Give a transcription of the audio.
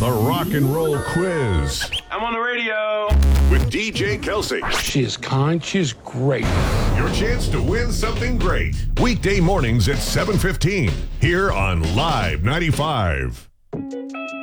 The Rock and Roll Quiz. I'm on the radio. With DJ Kelsey. She is kind. She's great. Your chance to win something great. Weekday mornings at 7:15 here on Live 95.